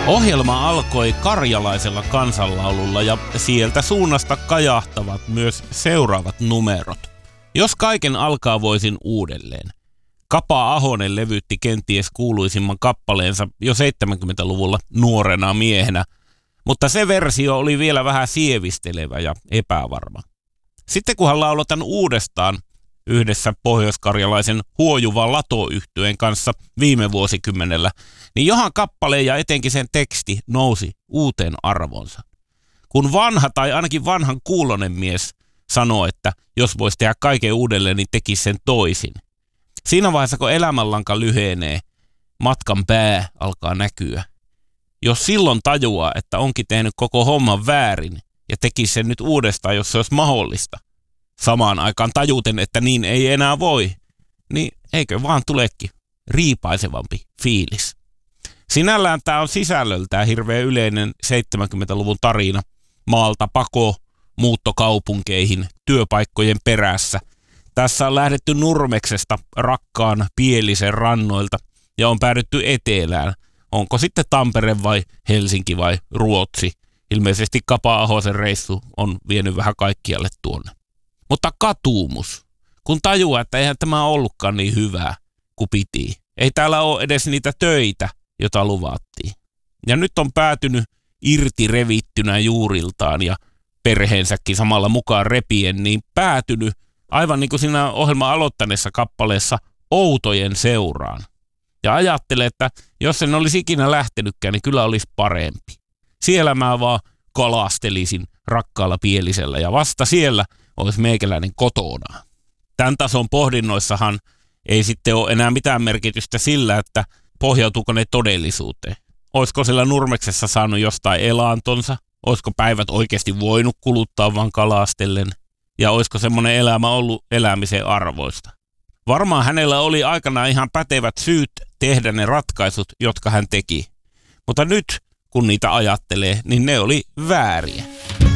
Ohjelma alkoi karjalaisella kansanlaululla ja sieltä suunnasta kajahtavat myös seuraavat numerot. Jos kaiken alkaa voisin uudelleen. Kapa Ahonen levytti kenties kuuluisimman kappaleensa jo 70-luvulla nuorena miehenä, mutta se versio oli vielä vähän sievistelevä ja epävarma. Sitten kun hän lauloi tämän uudestaan yhdessä pohjoiskarjalaisen huojuvan Lato-yhtyeen kanssa viime vuosikymmenellä, niin johan kappale ja etenkin sen teksti nousi uuteen arvonsa. Kun vanha tai ainakin vanhan kuulonen mies sanoo, että jos voisi tehdä kaiken uudelleen, niin tekisi sen toisin. Siinä vaiheessa, kun elämänlanka lyhenee, matkan pää alkaa näkyä. Jos silloin tajuaa, että onkin tehnyt koko homman väärin ja tekisi sen nyt uudestaan, jos se olisi mahdollista, samaan aikaan tajuten, että niin ei enää voi, niin eikö vaan tulekin riipaisevampi fiilis. Sinällään tämä on sisällöltään hirveän yleinen 70-luvun tarina maalta pako, muuttokaupunkeihin, työpaikkojen perässä. Tässä on lähdetty Nurmeksesta rakkaan Pielisen rannoilta ja on päädytty etelään. Onko sitten Tampere vai Helsinki vai Ruotsi? Ilmeisesti Kapa Ahosen reissu on vienyt vähän kaikkialle tuonne. Mutta katuumus, kun tajuaa, että eihän tämä ollutkaan niin hyvää kuin piti. Ei täällä ole edes niitä töitä, jota luvattiin. Ja nyt on päätynyt irti revittynä juuriltaan ja perheensäkin samalla mukaan repien, niin päätynyt aivan niin kuin siinä ohjelman aloittaneessa kappaleessa outojen seuraan. Ja ajattelee, että jos en olisi ikinä lähtenytkään, niin kyllä olisi parempi. Siellä mä vaan kalastelisin rakkaalla Pielisellä ja vasta siellä olisi meikäläinen kotona. Tämän tason pohdinnoissahan ei sitten ole enää mitään merkitystä sillä, että pohjautuuko ne todellisuuteen. Olisiko siellä Nurmeksessa saanut jostain elantonsa? Olisiko päivät oikeasti voinut kuluttaa vaan kalastellen? Ja olisiko semmoinen elämä ollut elämisen arvoista? Varmaan hänellä oli aikanaan ihan pätevät syyt tehdä ne ratkaisut, jotka hän teki. Mutta nyt, kun niitä ajattelee, niin ne oli vääriä.